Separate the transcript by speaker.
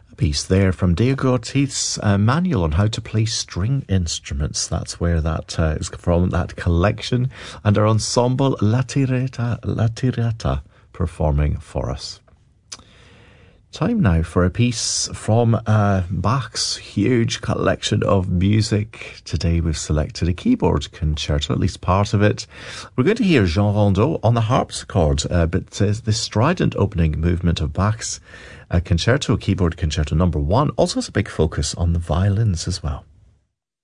Speaker 1: Piece there from Diego Ortiz's manual on how to play string instruments. That's where that is from, that collection, and our ensemble La Tirata performing for us. Time now for a piece from Bach's huge collection of music. Today we've selected a keyboard concerto, at least part of it. We're going to hear Jean Rondeau on the harpsichord, but the strident opening movement of Bach's concerto, keyboard concerto number 1, also has a big focus on the violins as well.